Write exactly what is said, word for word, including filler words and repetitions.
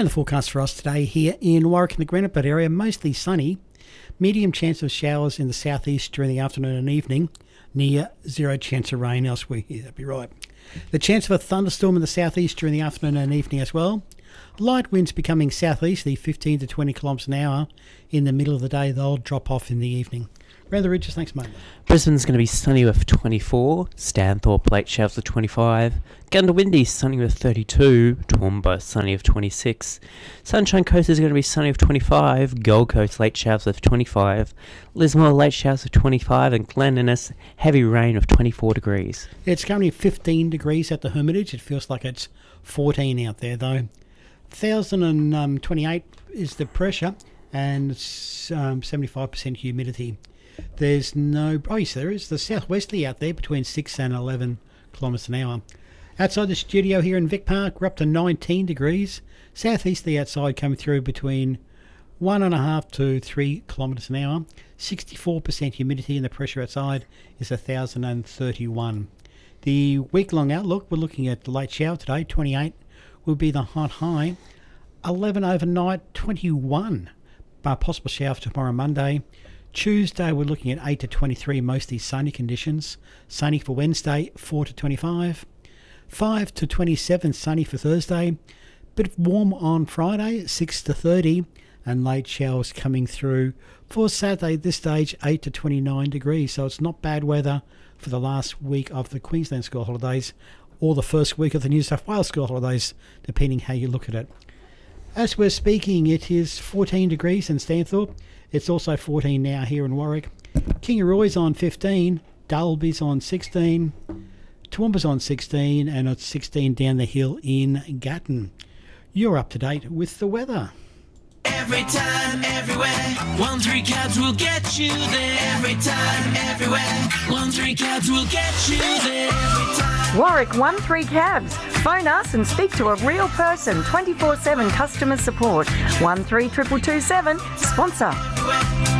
And the forecast for us today here in Warwick and the Granite Belt area, mostly sunny. Medium chance of showers in the southeast during the afternoon and evening. Near zero chance of rain elsewhere here, that'd be right. The chance of a thunderstorm in the southeast during the afternoon and evening as well. Light winds becoming southeasterly, fifteen to twenty kilometres an hour in the middle of the day. They'll drop off in the evening. Around the ridges, thanks mate. Brisbane's going to be sunny with twenty-four, Stanthorpe late showers with twenty-five, Gundawindi sunny with thirty-two, Toowoomba sunny with twenty-six, Sunshine Coast is going to be sunny with twenty-five, Gold Coast late showers with twenty-five, Lismore late showers with twenty-five, and Glen Innes heavy rain of twenty-four degrees. It's currently fifteen degrees at the Hermitage. It feels like it's fourteen out there though. one thousand twenty-eight is the pressure and it's um, seventy-five percent humidity. There's no... Oh, yes, there is. The southwesterly out there between six and eleven kilometres an hour. Outside the studio here in Vic Park, we're up to nineteen degrees. Southeasterly outside coming through between one and a half to three kilometres an hour. sixty-four percent humidity and the pressure outside is one thousand thirty-one. The week-long outlook, we're looking at the late shower today. twenty-eight will be the hot high. eleven overnight, twenty-one. Uh, possible shower for tomorrow, Monday. Tuesday, we're looking at eight to twenty-three, mostly sunny conditions. Sunny for Wednesday, four to twenty-five. five to twenty-seven, sunny for Thursday. Bit of warm on Friday, six to thirty. And late showers coming through for Saturday, this stage, eight to twenty-nine degrees. So it's not bad weather for the last week of the Queensland school holidays or the first week of the New South Wales school holidays, depending how you look at it. As we're speaking, it is fourteen degrees in Stanthorpe. It's also fourteen now here in Warwick. Kingaroy's on fifteen, Dalby's on sixteen, Toowoomba's on sixteen, and it's sixteen down the hill in Gatton. You're up to date with the weather. Every time, everywhere, one three cabs will get you there. Every time, everywhere, one three cabs will get you there. Every time. Warwick one three cabs. Phone us and speak to a real person. twenty-four seven customer support. one three two two two seven. Sponsor.